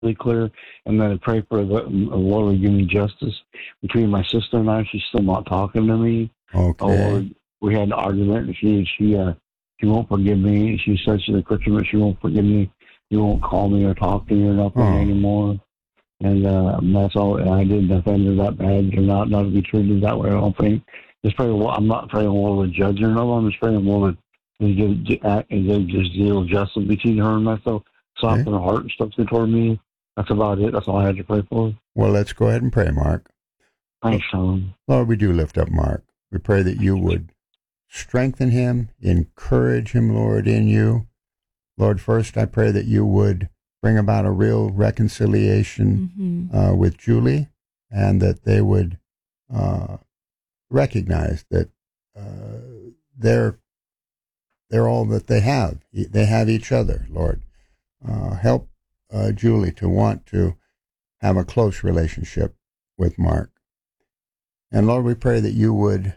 really clear. And then I pray for the Lord to give me justice between my sister and I. She's still not talking to me. Okay. Lord, we had an argument, and she won't forgive me. She says she's a Christian, but she won't forgive me. She won't call me or talk to me or nothing anymore. And that's all. And I didn't offend her that bad. Or not to be treated that way. I don't think. Just pray. I'm not praying the Lord would judge her. No, I'm just praying the Lord would just deal justice between her and myself. Soften her heart and stuff toward me. That's about it. That's all I had to pray for. Well, let's go ahead and pray, Mark. Thanks, Tom. Lord, we do lift up Mark. We pray that you would strengthen him, encourage him, Lord, in you. Lord, first I pray that you would bring about a real reconciliation with Julie, and that they would recognize that they're all that they have. They have each other, Lord. Help Julie to want to have a close relationship with Mark. And Lord, we pray that you would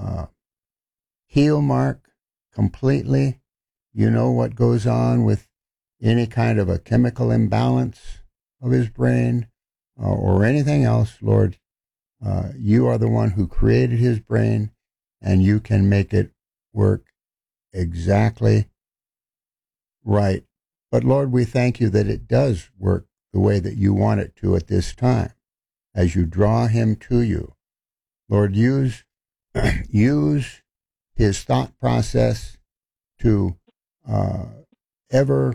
heal Mark completely. You know what goes on with any kind of a chemical imbalance of his brain or anything else, Lord. You are the one who created his brain, and you can make it work exactly right. But Lord, we thank you that it does work the way that you want it to at this time. As you draw him to you, Lord, use his thought process to ever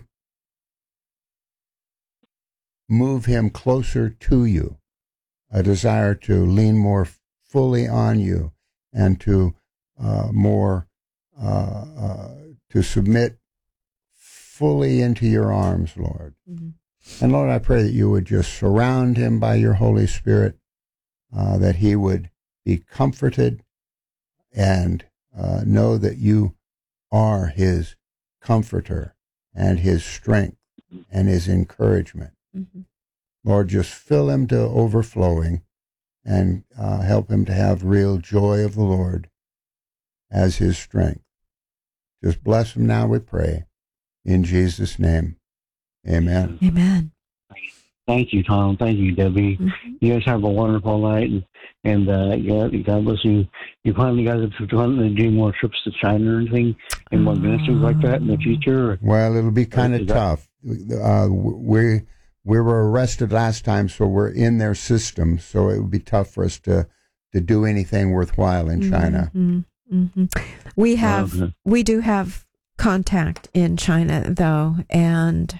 move him closer to you, a desire to lean more fully on you, and to to submit fully into your arms, Lord. And Lord, I pray that you would just surround him by your Holy Spirit, that he would be comforted and know that you are his comforter and his strength and his encouragement. Lord, just fill him to overflowing and help him to have real joy of the Lord as his strength. Just bless him now, we pray. In Jesus' name, amen. Amen. Thank you, Tom. Thank you, Debbie. You guys have a wonderful night, and God bless you. You plan to do more trips to China or anything, and more ministries like that in the future? Well, it'll be kind of tough. We were arrested last time, so we're in their system, so it would be tough for us to do anything worthwhile in China. We do have contact in China, though, and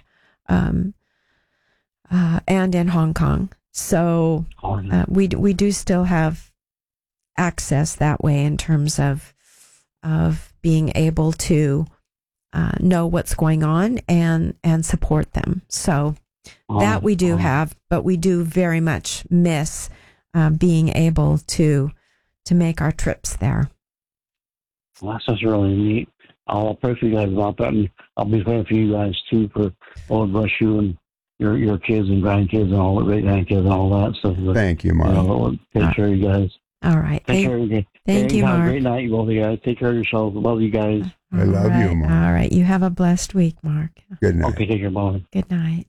in Hong Kong. So we do still have access that way in terms of being able to know what's going on and support them. So that we do have, but we do very much miss being able to make our trips there. Well, that's just really neat. I'll pray for you guys about that, and I'll be praying for you guys too, for Lord bless you and your kids and grandkids and all the great grandkids and all that stuff. Thank you, Mark. Take care of you guys. All right. Take care of you guys. Thank you, Have Mark. a great night, both of you guys. Take care of yourselves. Love you guys. I love you, Mark. All right. You have a blessed week, Mark. Good night. Okay, take care, bye. Good night.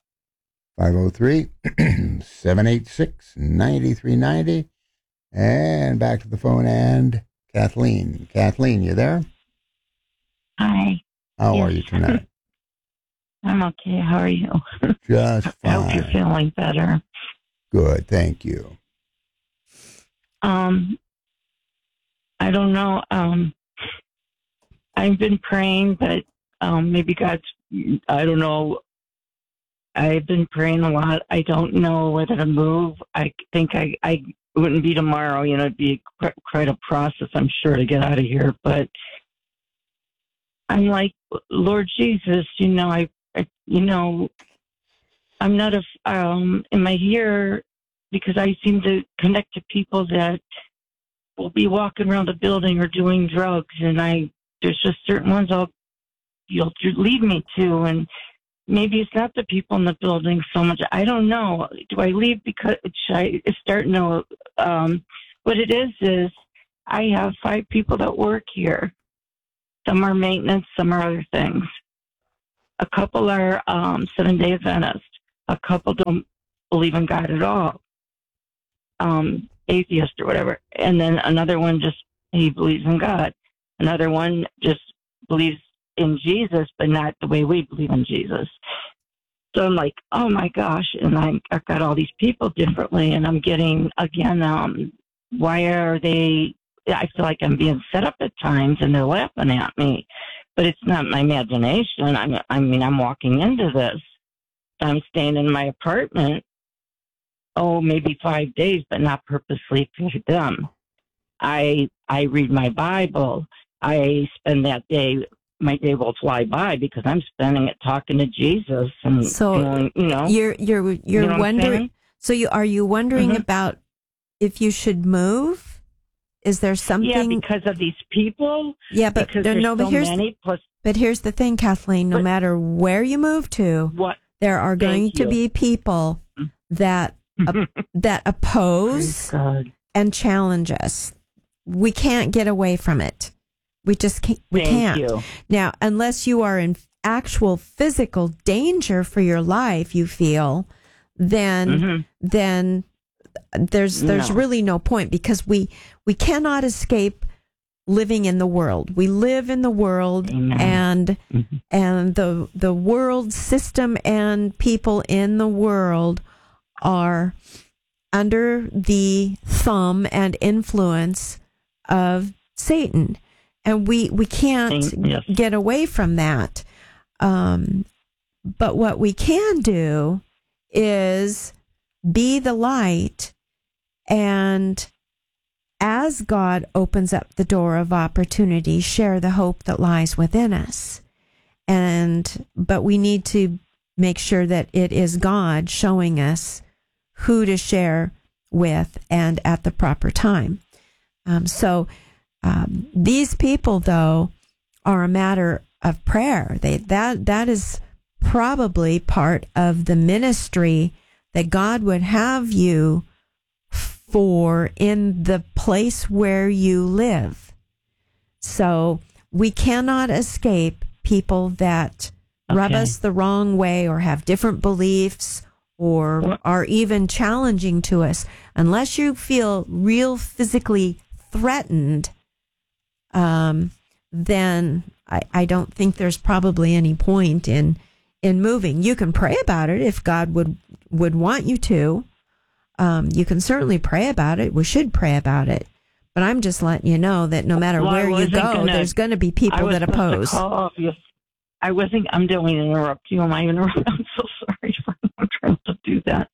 503-786-9390. And back to the phone, and Kathleen. Kathleen, you there? Hi. How are you tonight? I'm okay. How are you? Just fine. I hope you're feeling better. Good, thank you. I don't know. I've been praying, but maybe God's, I don't know. I've been praying a lot. I don't know whether to move. I think I wouldn't be tomorrow. It'd be quite a process, I'm sure, to get out of here. But I'm like, Lord Jesus, I'm not am I here because I seem to connect to people that will be walking around the building or doing drugs, and there's just certain ones you'll lead me to, and maybe it's not the people in the building so much. I don't know. Do I leave because should I start? No. What it is I have 5 people that work here. Some are maintenance, some are other things. A couple are Seventh-day Adventists. A couple don't believe in God at all, atheist or whatever. And then another one he believes in God. Another one just believes in Jesus, but not the way we believe in Jesus. So I'm like, oh my gosh. And I've got all these people differently, and I'm getting, again, why are they, I feel like I'm being set up at times and they're laughing at me, but it's not my imagination. I'm walking into this. I'm staying in my apartment, maybe 5 days, but not purposely for them. I read my Bible. I spend that day, my day will fly by because I'm spending it talking to Jesus and feeling, you're wondering. So are you wondering about if you should move? Is there something? Yeah, because of these people. Yeah, but But here's the thing, Kathleen. No matter where you move to, there are going to be people that that oppose and challenge us. We can't get away from it. We just can't. We can't. Now, unless you are in actual physical danger for your life, you feel, then there's really no point, because we cannot escape living in the world. We live in the world. Amen. and the world system and people in the world are under the thumb and influence of Satan. And we can't get away from that. But what we can do is be the light, and as God opens up the door of opportunity, share the hope that lies within us. But we need to make sure that it is God showing us who to share with and at the proper time. These people, though, are a matter of prayer. That is probably part of the ministry that God would have you for in the place where you live. So we cannot escape people that rub us the wrong way or have different beliefs or are even challenging to us. Unless you feel real physically threatened, then I don't think there's probably any point in moving. You can pray about it if God would want you to. You can certainly pray about it. We should pray about it. But I'm just letting you know that no matter where you go, there's going to be people that oppose. I'm doing interrupt you. Am I interrupting? I'm so sorry. I'm trying to do that.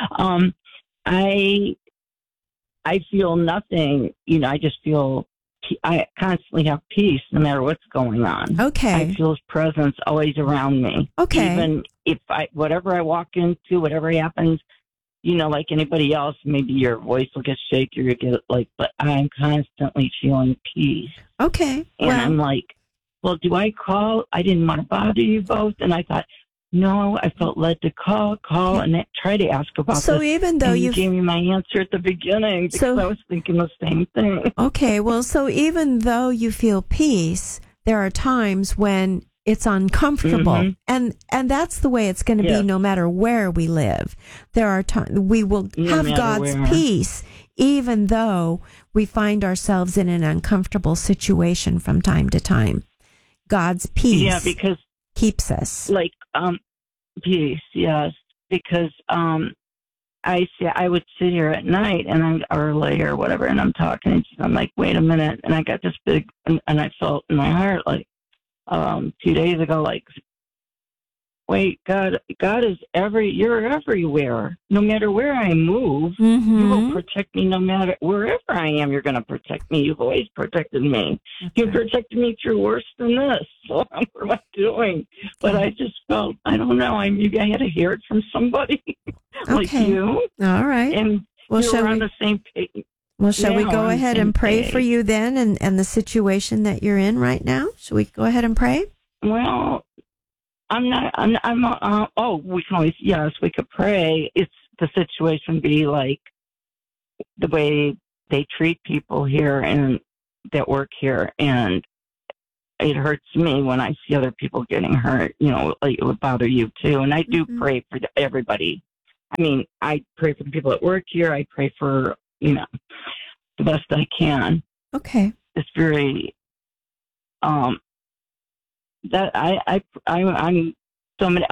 I feel nothing. I just feel. I constantly have peace no matter what's going on. Okay. I feel His presence always around me. Okay. Even if whatever I walk into, whatever happens, like anybody else, maybe your voice will get shaky or you get but I'm constantly feeling peace. Okay. And I'm like, well, do I call? I didn't want to bother you both. And I thought, no, I felt led to call and try to ask about so this. Even though you gave me my answer at the beginning, because I was thinking the same thing. Okay, well, so even though you feel peace, there are times when it's uncomfortable, and that's the way it's going to be no matter where we live. There are times we will have God's peace, even though we find ourselves in an uncomfortable situation from time to time. God's peace, because keeps us peace, yes, because I would sit here at night or late or whatever, and I'm talking, and I'm like, wait a minute, and I got this big, and I felt in my heart 2 days ago, wait, God is you're everywhere. No matter where I move, you will protect me. No matter wherever I am, you're going to protect me. You've always protected me. Okay. You've protected me through worse than this. So what am I doing? But I just felt, I don't know. Maybe I had to hear it from somebody like you. All right. And we're on the same page. Well, shall we go ahead and pray for you then and the situation that you're in right now? Shall we go ahead and pray? Well, we can always, yes, we could pray. It's the situation be like the way they treat people here and that work here. And it hurts me when I see other people getting hurt. Like, it would bother you too. And I do pray for everybody. I mean, I pray for the people at work here. I pray for, the best I can. Okay. It's very, I'm so many,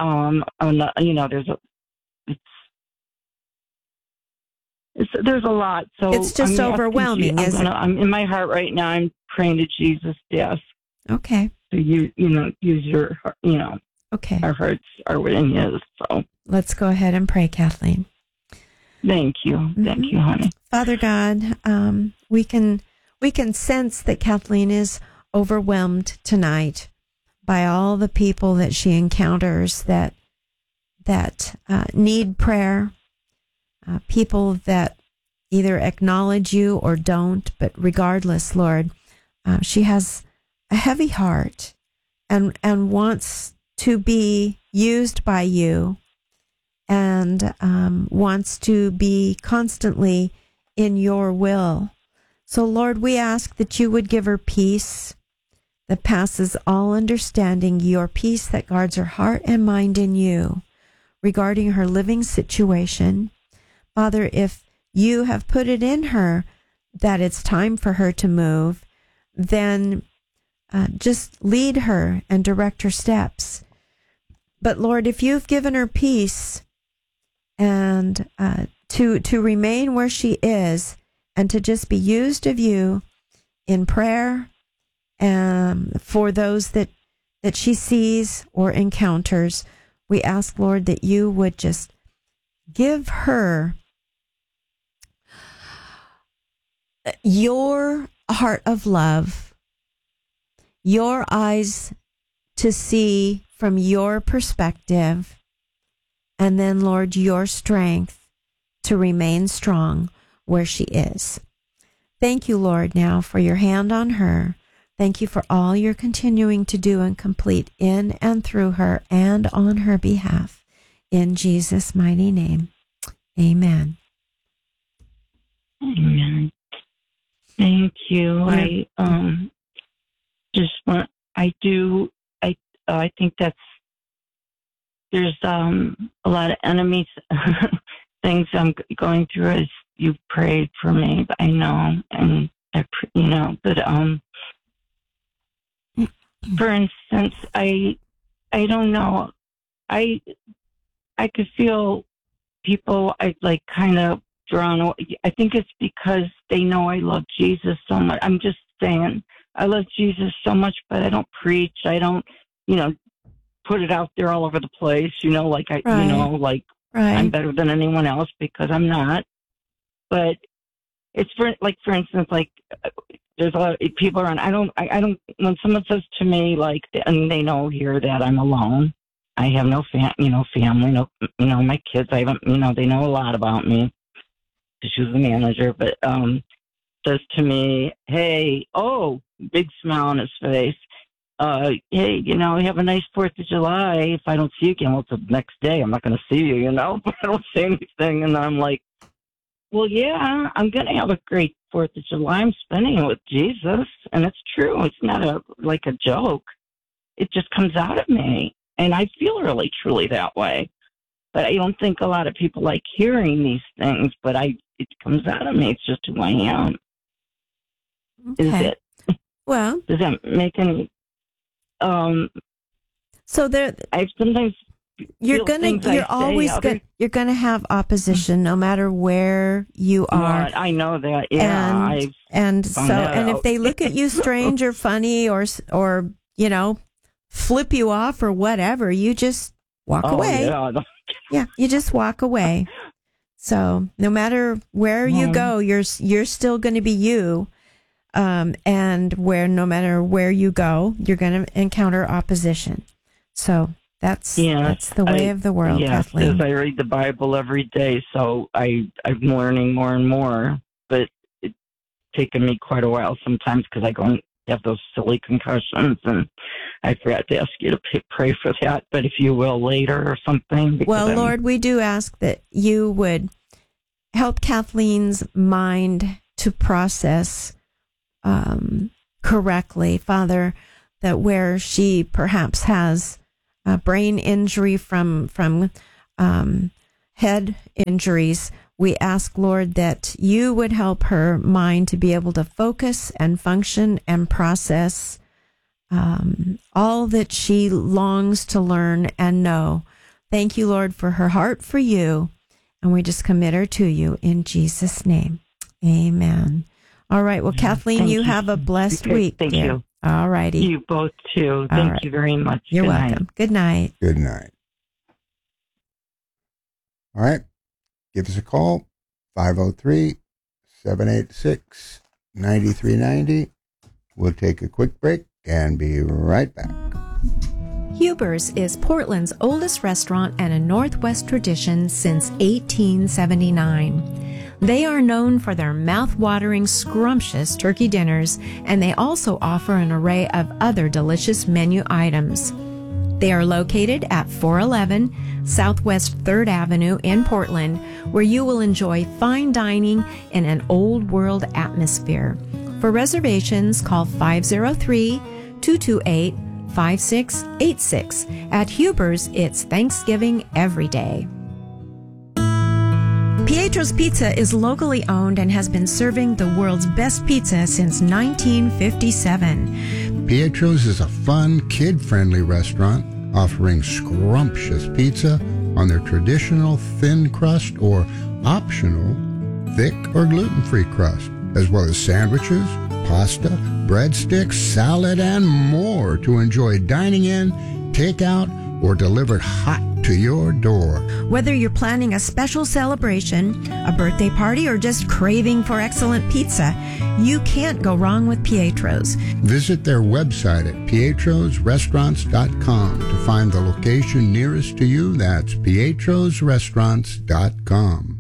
there's a lot. So it's just overwhelming, isn't it? I'm in my heart right now. I'm praying to Jesus to ask. Okay. So use your, okay. Our hearts are within His. So let's go ahead and pray, Kathleen. Thank you. Thank you, honey. Father God, we can sense that Kathleen is overwhelmed tonight by all the people that she encounters that need prayer. People that either acknowledge you or don't, but regardless, Lord, she has a heavy heart and wants to be used by you and wants to be constantly in your will. So, Lord, we ask that you would give her peace that passes all understanding, your peace that guards her heart and mind in you regarding her living situation. Father, if you have put it in her that it's time for her to move, then just lead her and direct her steps. But Lord, if you've given her peace and to remain where she is and to just be used of you in prayer for those that she sees or encounters, we ask, Lord, that you would just give her your heart of love, your eyes to see from your perspective, and then, Lord, your strength to remain strong where she is. Thank you, Lord, now for your hand on her. Thank you for all you're continuing to do and complete in and through her and on her behalf. In Jesus' mighty name, amen. Amen. Thank you. Yeah. I think there's a lot of enemies things I'm going through as you prayed for me. I know, and but for instance, I don't know. I could feel people kind of drawn away. I think it's because they know I love Jesus so much. I'm just saying, I love Jesus so much, but I don't preach. I don't, put it out there all over the place. Right. I'm better than anyone else because I'm not. But it's for instance, there's a lot of people around. I don't. When someone says to me and they know here that I'm alone. I have no family. No, my kids. I haven't. They know a lot about me. She was the manager, but says to me, "Hey, big smile on his face. Hey, have a nice 4th of July. If I don't see you again, it's the next day. I'm not going to see you, but I don't say anything." And I'm like, well, yeah, I'm going to have a great 4th of July. I'm spending it with Jesus. And it's true. It's not a joke. It just comes out of me. And I feel really, truly that way. But I don't think a lot of people like hearing these things, but it comes out of me. It's just who I am. Okay. Is it? Well, does that make any? So there, I sometimes you're always gonna have opposition no matter where you are. I know that. Yeah, and if they look at you strange or funny or flip you off or whatever, you just walk away. Yeah, you just walk away. So no matter where you go, you're still going to be you. And no matter where you go, you're going to encounter opposition. So that's the way of the world, Kathleen. Yes, I read the Bible every day, so I'm learning more and more. But it's taken me quite a while sometimes because I go and have those silly concussions, and I forgot to ask you to pray for that. But if you will later or something. Well, Lord, we do ask that you would help Kathleen's mind to process correctly, Father, that where she perhaps has a brain injury from head injuries, we ask, Lord, that you would help her mind to be able to focus and function and process all that she longs to learn and know. Thank you, Lord, for her heart for you. And we just commit her to you in Jesus' name. Amen. All right. Well, Kathleen, you have a blessed week. Thank you. All righty. You both too. Thank you very much. You're welcome. Good night. Good night. All right. Give us a call, 503-786-9390. We'll take a quick break and be right back. Huber's is Portland's oldest restaurant and a Northwest tradition since 1879. They are known for their mouth-watering, scrumptious turkey dinners, and they also offer an array of other delicious menu items. They are located at 411 Southwest 3rd Avenue in Portland, where you will enjoy fine dining in an old-world atmosphere. For reservations, call 503-228-5686. At Huber's, it's Thanksgiving every day. Pietro's Pizza is locally owned and has been serving the world's best pizza since 1957. Pietro's is a fun, kid-friendly restaurant offering scrumptious pizza on their traditional thin crust or optional thick or gluten-free crust, as well as sandwiches, pasta, breadsticks, salad, and more to enjoy dining in, takeout, or delivered hot to your door. Whether you're planning a special celebration, a birthday party, or just craving for excellent pizza, you can't go wrong with Pietro's. Visit their website at pietrosrestaurants.com to find the location nearest to you. That's pietrosrestaurants.com.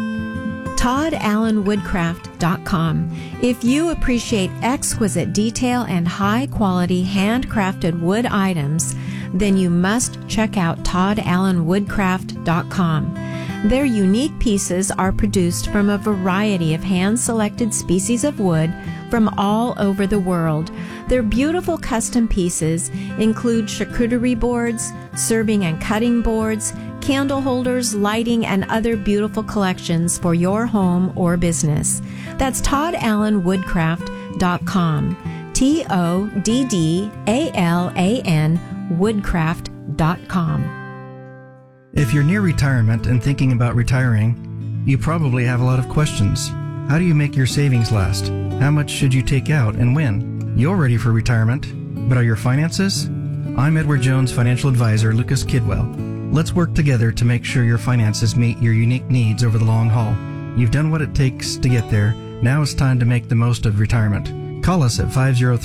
ToddAllenWoodcraft.com. If you appreciate exquisite detail and high-quality handcrafted wood items, then you must check out ToddAllenWoodcraft.com. Their unique pieces are produced from a variety of hand-selected species of wood from all over the world. Their beautiful custom pieces include charcuterie boards, serving and cutting boards, candle holders, lighting, and other beautiful collections for your home or business. That's ToddAllenWoodcraft.com. ToddAllan Woodcraft.com. If you're near retirement and thinking about retiring, you probably have a lot of questions. How do you make your savings last? How much should you take out and when? You're ready for retirement, but are your finances? I'm Edward Jones financial advisor Lucas Kidwell. Let's work together to make sure your finances meet your unique needs over the long haul. You've done what it takes to get there. Now it's time to make the most of retirement. Call us at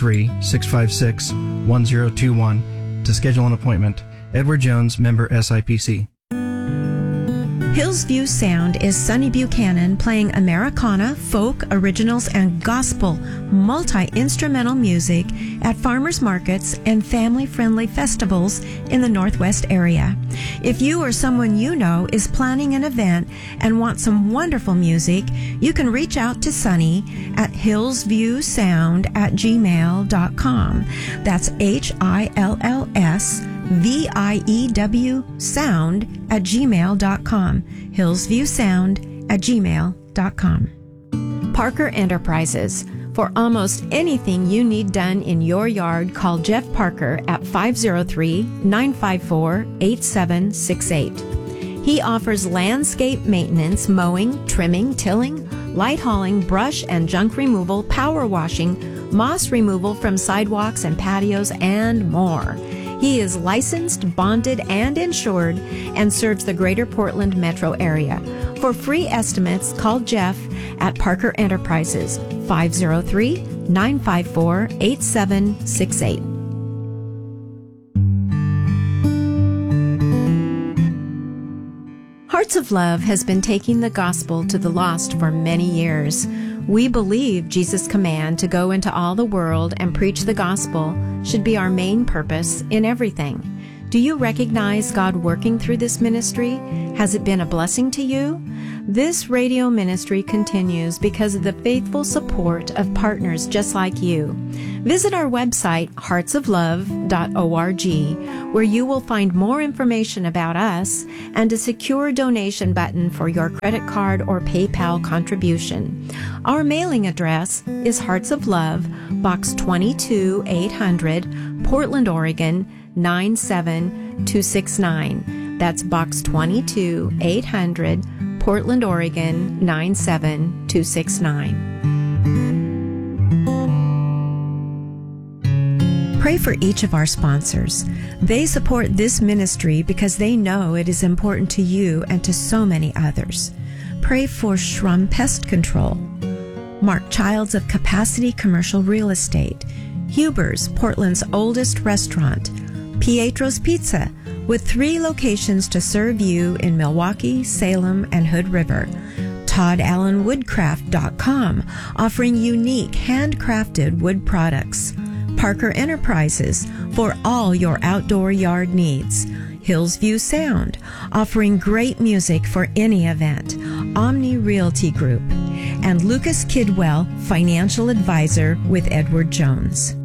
503-656-1021 to schedule an appointment. Edward Jones, member SIPC. Hillsview Sound is Sonny Buchanan playing Americana, folk, originals, and gospel multi-instrumental music at farmers markets and family-friendly festivals in the Northwest area. If you or someone you know is planning an event and want some wonderful music, you can reach out to Sonny at hillsviewsound@gmail.com. That's HILLSVIEW sound@gmail.com. hillsviewsound@gmail.com. Parker Enterprises. For almost anything you need done in your yard, call Jeff Parker at 503-954-8768. He offers landscape maintenance, mowing, trimming, tilling, light hauling, brush and junk removal, power washing, moss removal from sidewalks and patios, and more. He is licensed, bonded, and insured and serves the greater Portland metro area. For free estimates, call Jeff at Parker Enterprises, 503-954-8768. Hearts of Love has been taking the gospel to the lost for many years. We believe Jesus' command to go into all the world and preach the gospel should be our main purpose in everything. Do you recognize God working through this ministry? Has it been a blessing to you? This radio ministry continues because of the faithful support of partners just like you. Visit our website, heartsoflove.org, where you will find more information about us and a secure donation button for your credit card or PayPal contribution. Our mailing address is Hearts of Love, Box 22-800, Portland, Oregon, 97269. That's Box 22-800, Portland, Oregon, 97269. Pray for each of our sponsors. They support this ministry because they know it is important to you and to so many others. Pray for Shrum Pest Control, Mark Childs of Capacity Commercial Real Estate, Huber's, Portland's oldest restaurant, Pietro's Pizza, with 3 locations to serve you in Milwaukee, Salem, and Hood River. ToddAllenWoodcraft.com, offering unique handcrafted wood products. Parker Enterprises, for all your outdoor yard needs. Hillsview Sound, offering great music for any event. Omni Realty Group. And Lucas Kidwell, financial advisor with Edward Jones.